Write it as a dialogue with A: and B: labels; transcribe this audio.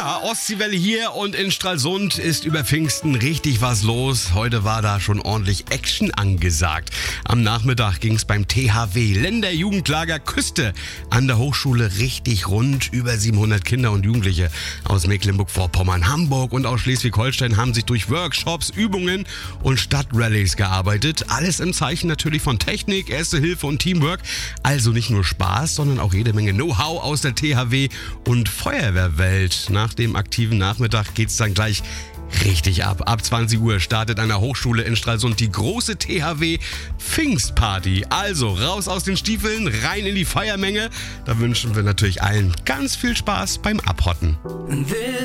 A: Ja, Ostseewelle hier und in Stralsund ist über Pfingsten richtig was los. Heute war da schon ordentlich Action angesagt. Am Nachmittag ging es beim THW Länderjugendlager Küste an der Hochschule richtig rund. Über 700 Kinder und Jugendliche aus Mecklenburg-Vorpommern, Hamburg und aus Schleswig-Holstein haben sich durch Workshops, Übungen und Stadtrallies gearbeitet. Alles im Zeichen natürlich von Technik, Erste Hilfe und Teamwork. Also nicht nur Spaß, sondern auch jede Menge Know-how aus der THW und Feuerwehrwelt. Nach dem aktiven Nachmittag geht's dann gleich richtig ab. Ab 20 Uhr startet an der Hochschule in Stralsund die große THW Pfingstparty. Also raus aus den Stiefeln, rein in die Feiermenge. Da wünschen wir natürlich allen ganz viel Spaß beim Abhotten.